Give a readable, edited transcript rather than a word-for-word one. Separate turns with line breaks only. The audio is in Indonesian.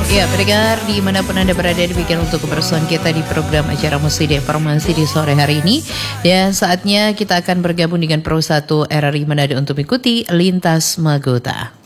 Ya, pendengar dimanapun Anda berada, demikian untuk kebersamaan kita di program acara Musik dan Informasi di sore hari ini. Dan saatnya kita akan bergabung dengan Pro 1 RRI Manado untuk mengikuti Lintas Magota.